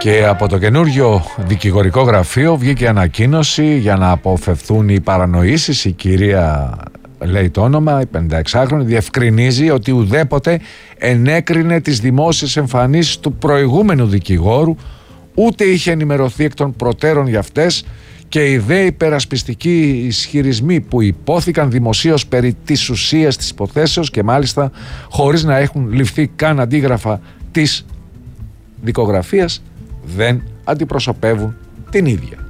Και από το καινούριο δικηγορικό γραφείο βγήκε ανακοίνωση για να αποφευθούν οι παρανοήσεις. Η κυρία, λέει το όνομα, η 56χρονη, διευκρινίζει ότι ουδέποτε ενέκρινε τις δημόσιες εμφανίσεις του προηγούμενου δικηγόρου, ούτε είχε ενημερωθεί εκ των προτέρων για αυτές, και οι δε υπερασπιστικοί ισχυρισμοί που υπόθηκαν δημοσίως περί της ουσίας της υποθέσεως, και μάλιστα χωρίς να έχουν ληφθεί καν αντίγραφα της δικογραφίας, δεν αντιπροσωπεύουν την ίδια.